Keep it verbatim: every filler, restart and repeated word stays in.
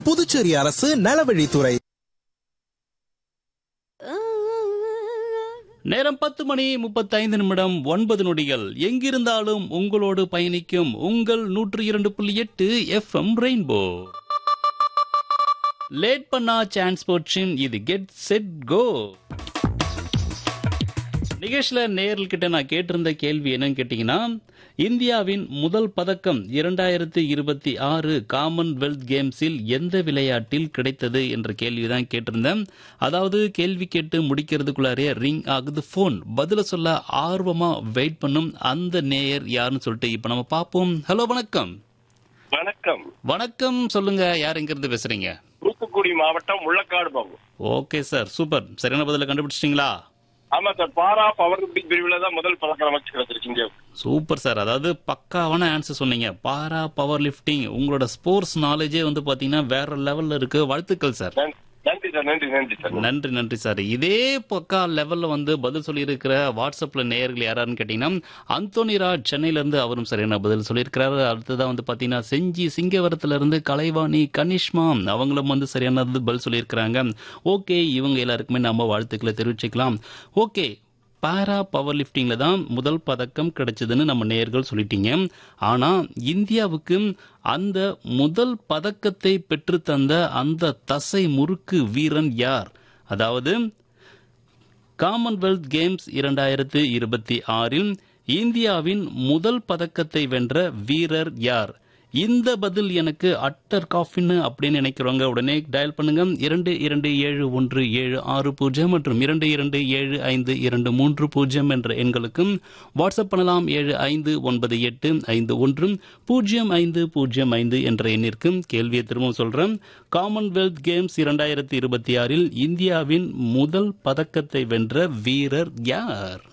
புதுச்சேரி அரசு நலவழித்துறை. நேரம் பத்து மணி முப்பத்தைந்து நிமிடம் ஒன்பது நொடிகள். எங்கிருந்தாலும் உங்களோடு பயணிக்கும் உங்கள் நூற்று இரண்டு புள்ளி எட்டு எஃப் எம் ரெயின்போ. லேட் பண்ணா சான்ஸ் போச்சின் இது கெட் செட் கோ. நிகழ்ச்சியில நேயர்கள்கிட்ட நான் கேட்டிருந்த கேள்வி என்னன்னு கேட்டீங்கன்னா, இந்தியாவின் முதல் பதக்கம் இரண்டாயிரத்தி இருபத்தி ஆறு காமன்வெல்த் கேம்ஸில் எந்த விளையாட்டில் கிடைத்தது என்ற கேள்விதான் கேட்டிருந்தேன். அதாவது கேள்வி கேட்டு முடிக்கிறதுக்குள்ளாரே ரிங் ஆகுது போன். பதில சொல்ல ஆர்வமா வெயிட் பண்ணும் அந்த நேயர் யாருன்னு சொல்லிட்டு இப்ப நம்ம பார்ப்போம். ஹலோ, வணக்கம். வணக்கம். வணக்கம், சொல்லுங்க. யார் எங்க இருந்து பேசுறீங்க? தூத்துக்குடி மாவட்டம் Mullakkadu Babu. Okay sir, super. சரியான பதில கண்டுபிடிச்சிட்டீங்களா? ஆமா சார், பாரா பவர் லிப்டிங் பிரிவுல தான் முதல் பதக்கம் அமைச்சு கிடைச்சிருக்கீங்க. Super sir. அதாவது பக்காவான ஆன்சர் சொன்னீங்க. பாரா பவர் லிப்டிங். உங்களோட ஸ்போர்ட்ஸ் நாலேஜே வந்து பாத்தீங்கன்னா வேற லெவல்ல இருக்கு. வாழ்த்துக்கள் சார். நன்றி சார். நன்றி நன்றி சார். நன்றி நன்றி சார். இதே பக்கா லெவல்ல வந்து பதில் சொல்லி இருக்கிற வாட்ஸ்அப்ல நேயர்கள் யாராருன்னு கேட்டீங்கன்னா, அந்தோனிராஜ் சென்னையில இருந்து அவரும் சரியான பதில் சொல்லியிருக்கிறாரு. அடுத்ததான் வந்து பாத்தீங்கன்னா செஞ்சி சிங்கவரத்துல இருந்து கலைவாணி கனிஷ்மா அவங்களும் வந்து சரியான பதில் சொல்லியிருக்கிறாங்க. ஓகே, இவங்க எல்லாருக்குமே நம்ம வாழ்த்துக்களை தெரிவிச்சுக்கலாம். ஓகே, பாரா பவர் லிப்டிங்ல தான் முதல் பதக்கம் கிடைச்சதுன்னு நம்ம நேயர்கள் சொல்லிட்டீங்க. ஆனா இந்தியாவுக்கு அந்த முதல் பதக்கத்தை பெற்று தந்த அந்த தசை முறுக்கு வீரன் யார்? அதாவது காமன்வெல்த் கேம்ஸ் இரண்டாயிரத்தி இருபத்தி ஆறில் இந்தியாவின் முதல் பதக்கத்தை வென்ற வீரர் யார்? இந்த பதில் எனக்கு அட்டர் காஃபின்னு அப்படின்னு நினைக்கிறவங்க உடனே டயல் பண்ணுங்க. இரண்டு இரண்டு ஏழு ஒன்று ஏழு ஆறு பூஜ்ஜியம் மற்றும் இரண்டு இரண்டு ஏழு ஐந்து இரண்டு மூன்று பூஜ்ஜியம் என்ற எண்களுக்கும் வாட்ஸ்அப் பண்ணலாம். ஏழு ஐந்து ஒன்பது எட்டு ஐந்து ஒன்று பூஜ்ஜியம் ஐந்து பூஜ்ஜியம் ஐந்து என்ற எண்ணிற்கு. கேள்வியை திரும்பவும் சொல்றேன். காமன்வெல்த் கேம்ஸ் இரண்டாயிரத்தி இருபத்தி ஆறில் இந்தியாவின் முதல் பதக்கத்தை வென்ற வீரர் யார்?